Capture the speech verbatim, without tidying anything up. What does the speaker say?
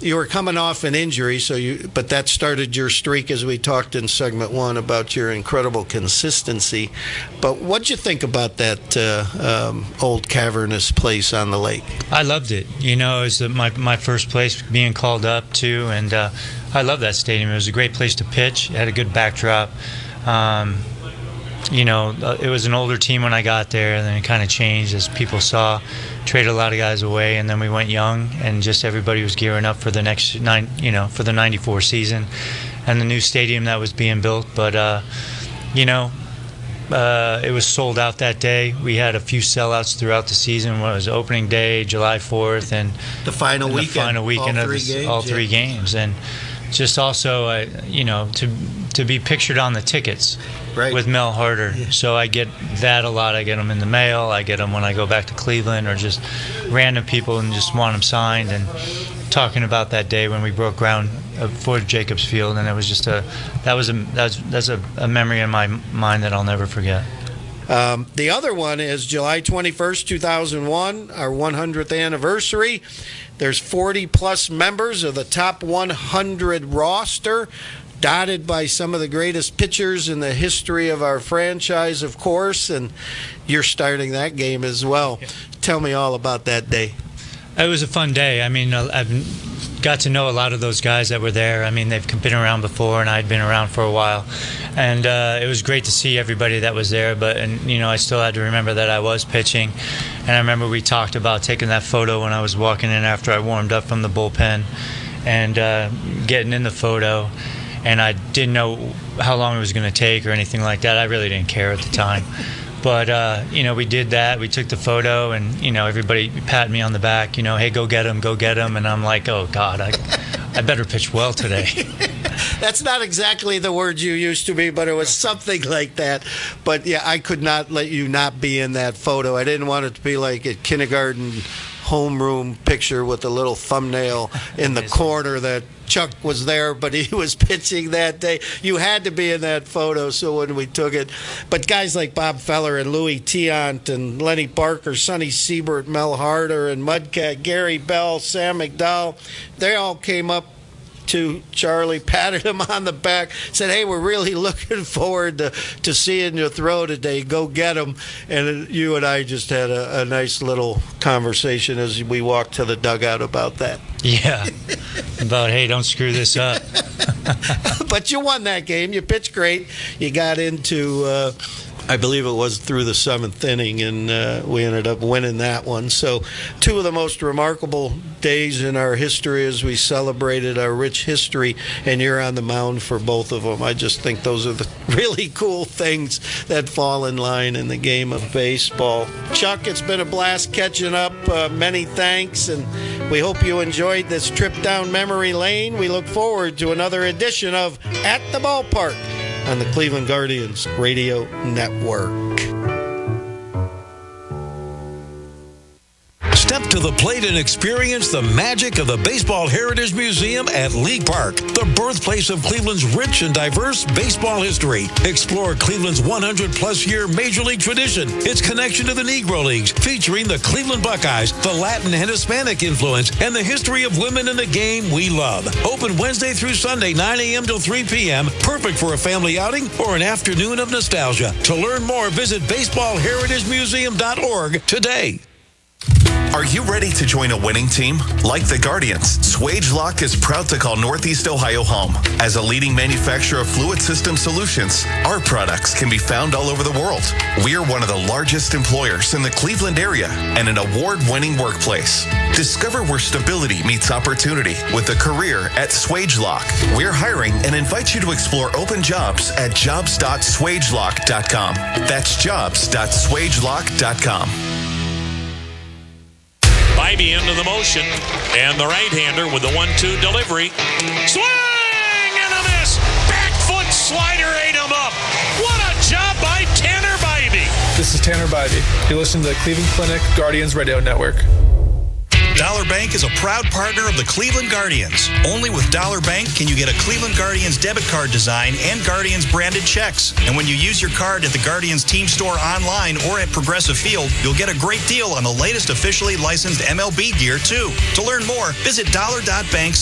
you were coming off an injury, so you but that started your streak, as we talked in segment one about your incredible consistency. But what'd you think about that uh, um, old cavernous place on the lake? I loved it. You know, it was the, my my first place being called up to, and uh, I love that stadium. It was a great place to pitch. It had a good backdrop. Um, you know, it was an older team when I got there, and then it kind of changed as people saw. Traded a lot of guys away, and then we went young, and just everybody was gearing up for the next nine, you know, for the ninety-four season, and the new stadium that was being built. But uh, you know, uh, it was sold out that day. We had a few sellouts throughout the season. What was opening day, July fourth, and the final and weekend, the final weekend all of three the, games, all three yeah. games, and just also, uh, you know, to to be pictured on the tickets. Right. With Mel Harder. Yeah. So I get that a lot. I get them in the mail. I get them when I go back to Cleveland, or just random people and just want them signed. And talking about that day when we broke ground for Jacobs Field, and it was just a that was a that's that's a, a memory in my mind that I'll never forget. Um, the other one is July twenty-first, two thousand one, our one hundredth anniversary. There's forty plus members of the top one hundred roster, dotted by some of the greatest pitchers in the history of our franchise, of course, and you're starting that game as well. Tell me all about that day. It was a fun day. I mean, I've got to know a lot of those guys that were there. I mean, they've been around before, and I'd been around for a while. And uh, it was great to see everybody that was there. But, and you know, I still had to remember that I was pitching. And I remember we talked about taking that photo when I was walking in after I warmed up from the bullpen and uh, getting in the photo. And I didn't know how long it was going to take or anything like that. I really didn't care at the time. But, uh, you know, we did that. We took the photo, and, you know, everybody patted me on the back, you know, hey, go get him, go get him. And I'm like, oh, God, I, I better pitch well today. That's not exactly the word you used to be, but it was something like that. But, yeah, I could not let you not be in that photo. I didn't want it to be like a kindergarten homeroom picture with a little thumbnail in the corner that Chuck was there, but he was pitching that day. You had to be in that photo, so when we took it. But guys like Bob Feller and Louis Tiant and Lenny Parker, Sonny Siebert, Mel Harder, and Mudcat, Gary Bell, Sam McDowell, they all came up to Charlie, patted him on the back, said, hey, we're really looking forward to, to seeing you throw today. Go get him. And you and I just had a, a nice little conversation as we walked to the dugout about that. Yeah, about, hey, don't screw this up. But you won that game. You pitched great. You got into, uh, I believe it was through the seventh inning, and uh, we ended up winning that one. So two of the most remarkable days in our history as we celebrated our rich history, and you're on the mound for both of them. I just think those are the really cool things that fall in line in the game of baseball. Chuck, it's been a blast catching up. Uh, many thanks, and we hope you enjoyed this trip down memory lane. We look forward to another edition of At the Ballpark on the Cleveland Guardians Radio Network. Step to the plate and experience the magic of the Baseball Heritage Museum at League Park, the birthplace of Cleveland's rich and diverse baseball history. Explore Cleveland's one hundred plus year Major League tradition, its connection to the Negro Leagues, featuring the Cleveland Buckeyes, the Latin and Hispanic influence, and the history of women in the game we love. Open Wednesday through Sunday, nine a.m. till three p.m., perfect for a family outing or an afternoon of nostalgia. To learn more, visit baseball heritage museum dot org today. Are you ready to join a winning team? Like the Guardians, Swagelok is proud to call Northeast Ohio home. As a leading manufacturer of fluid system solutions, our products can be found all over the world. We are one of the largest employers in the Cleveland area and an award-winning workplace. Discover where stability meets opportunity with a career at Swagelok. We're hiring and invite you to explore open jobs at jobs dot swagelok dot com. That's jobs dot swagelok dot com. Bybee into the motion, and the right-hander with the one two delivery. Swing and a miss! Back foot slider ate him up. What a job by Tanner Bybee. This is Tanner Bybee. You listen to the Cleveland Clinic Guardians Radio Network. Dollar Bank is a proud partner of the Cleveland Guardians. Only with Dollar Bank can you get a Cleveland Guardians debit card design and Guardians branded checks. And when you use your card at the Guardians team store online or at Progressive Field, you'll get a great deal on the latest officially licensed M L B gear, too. To learn more, visit dollar dot bank